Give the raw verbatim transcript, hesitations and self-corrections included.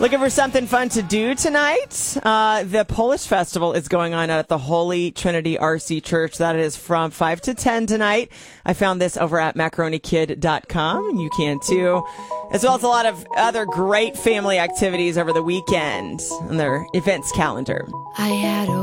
Looking for something fun to do tonight? Uh, the Polish Festival is going on at the Holy Trinity R C Church. That is from five to ten tonight. I found this over at macaroni kid dot com, and you can too. As well as a lot of other great family activities over the weekend on their events calendar. I had a